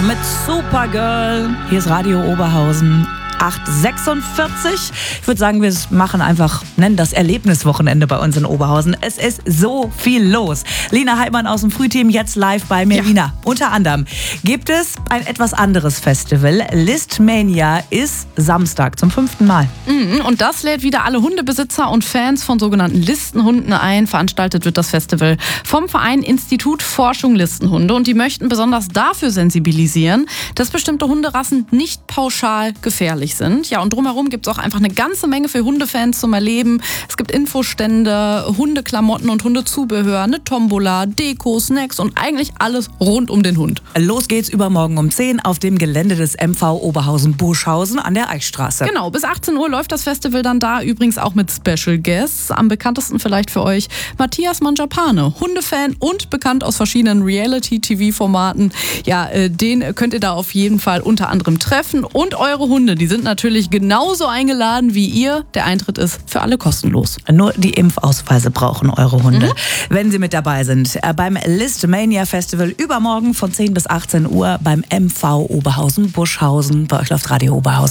mit Supergirl. Hier ist Radio Oberhausen. 8:46. Ich würde sagen, wir nennen das Erlebniswochenende bei uns in Oberhausen. Es ist so viel los. Lina Heidmann aus dem Frühteam jetzt live bei mir. Ja. Lina, unter anderem gibt es ein etwas anderes Festival. Listmania ist Samstag zum 5. Mal. Und das lädt wieder alle Hundebesitzer und Fans von sogenannten Listenhunden ein. Veranstaltet wird das Festival vom Verein Institut Forschung Listenhunde. Und die möchten besonders dafür sensibilisieren, dass bestimmte Hunderassen nicht pauschal gefährlich sind. Ja, und drumherum gibt es auch einfach eine ganze Menge für Hundefans zum Erleben. Es gibt Infostände, Hundeklamotten und Hundezubehör, eine Tombola, Deko, Snacks und eigentlich alles rund um den Hund. Los geht's übermorgen um 10 auf dem Gelände des MV Oberhausen-Burschhausen an der Eichstraße. Genau, bis 18 Uhr läuft das Festival dann da, übrigens auch mit Special Guests. Am bekanntesten vielleicht für euch Matthias Mangiapane, Hundefan und bekannt aus verschiedenen Reality-TV-Formaten. Ja, den könnt ihr da auf jeden Fall unter anderem treffen. Und eure Hunde, die sind natürlich genauso eingeladen wie ihr. Der Eintritt ist für alle kostenlos. Nur die Impfausweise brauchen eure Hunde, wenn sie mit dabei sind. Beim Listmania Festival übermorgen von 10 bis 18 Uhr beim MV Oberhausen-Burschhausen. Bei euch läuft Radio Oberhausen.